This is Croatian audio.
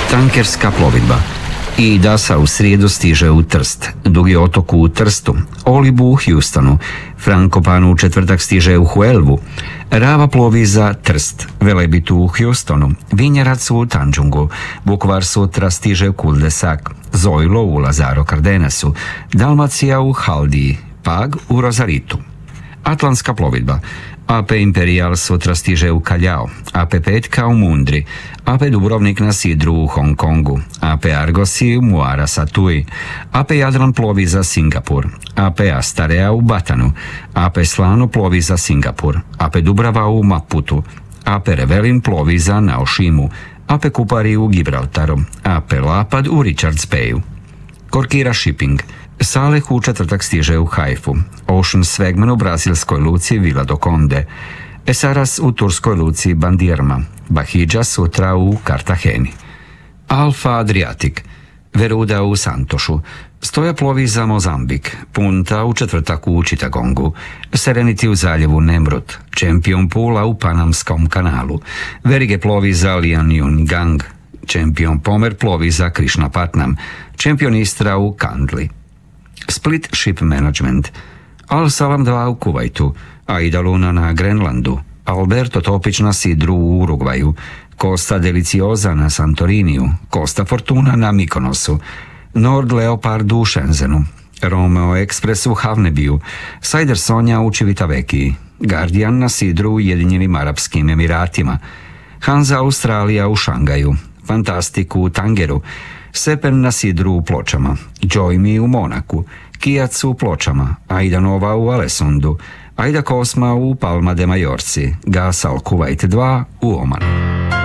Tankerska plovidba. I Dasa u srijedu stiže u Trst, Dugi otok u Trstu, Olibu u Houstonu, Frankopanu u četvrtak stiže u Huelvu, Rava plovi za Trst, Velebit u Houstonu, Vinjerac u Tanjungu, Vukovar sutra stiže u Cul de Sac, Zojlo u Lazaro Cardenasu, Dalmacija u Haldiji, Pag u Rosaritu. Atlantska plovidba. AP Imperial sutra stiže u Kaljao, AP Petka u Mundri, AP Dubrovnik na Sidru u Hong Kongu, AP Argosi u Muara Satui, AP Jadran plovi za Singapur, AP Astarea u Batanu, AP Slano plovi za Singapur, AP Dubrava u Maputu, AP Revelin plovi za Naošimu, AP Kupari u Gibraltaru, AP Lapad u Richards Bayu. Korkira Shipping. Saleh u četvrtak stiže u Haifu, Ocean Swagman u brazilskoj luci Vila do Conde, Esaras u turskoj luci Bandirma, Bahidža sutra u Kartaheni. Alfa Adriatic, Veruda u Santošu, Stoja plovi za Mozambik, Punta u četvrtak u Chittagongu, Serenity u zaljevu Nemrut, Champion Pula u Panamskom kanalu, Verige plovi za Lianyungang, Champion Pomer plovi za Krishnapatnam, Champion Istra u Kandli. Split Ship Management, Al Salam 2 u Kuvajtu, Aida Luna na Grenlandu, Alberto Topić na Sidru u Urugvaju, Costa Deliciosa na Santoriniju, Costa Fortuna na Mikonosu, Nord Leopard u Shenzenu, Romeo Express u Havnebiju, Sajder Sonja u Civitavekiji, Guardian na Sidru u Ujedinjenim Arapskim Emiratima, Hansa Australija u Šangaju, Fantastic u Tangeru, Sepen na Sidru u Pločama, Joy Me u Monaku, Kijac u Pločama, Aida Nova u Alesundu, Aida Kosma u Palma de Majorci, Gas Al Kuwait 2 u Omanu.